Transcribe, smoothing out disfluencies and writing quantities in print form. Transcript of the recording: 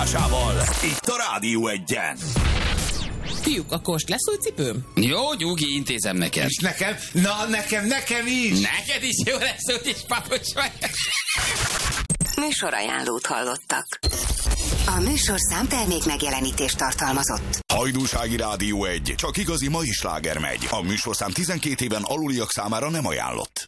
Itt a Rádió Egyen. Fiúk, akkor most lesz új cipőm? Jó, nyugi, intézem neked. És nekem? Na, nekem is! Neked is jó lesz, úgyis papucs vagy. Műsorajánlót hallottak. A műsorszám termék megjelenítést tartalmazott. Hajdúsági Rádió 1. Csak igazi mai sláger megy. A műsorszám 12 éven aluliak számára nem ajánlott.